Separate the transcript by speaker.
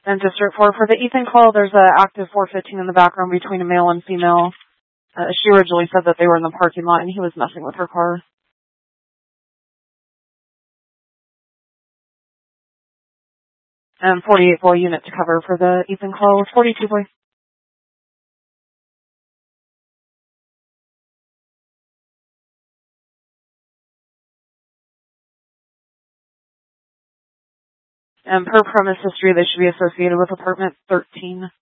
Speaker 1: And District 4, for the Ethan call, there's an active 415 in the background between a male and female. She originally said that they were in the parking lot and he was messing with her car. And 48 boy unit to cover for the Ethan call. 42 boy. And per premise history, they should be associated with apartment 13.